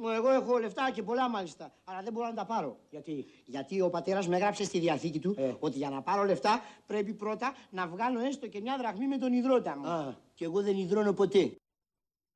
Εγώ έχω λεφτά και πολλά μάλιστα, αλλά δεν μπορώ να τα πάρω. Γιατί? Γιατί ο πατέρας με έγραψε στη διαθήκη του ότι για να πάρω λεφτά πρέπει πρώτα να βγάλω έστω και μια δραχμή με τον ιδρώτα μου. Και εγώ δεν ιδρώνω ποτέ.